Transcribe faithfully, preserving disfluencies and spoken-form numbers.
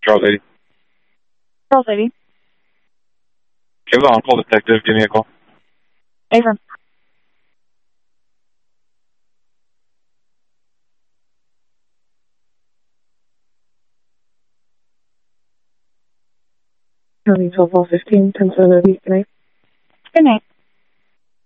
Charles eighty. Charles eighty. Give the on-call detective. Give me a call. Affirm. County twelve fifteen, ten seven. Good night. Good night.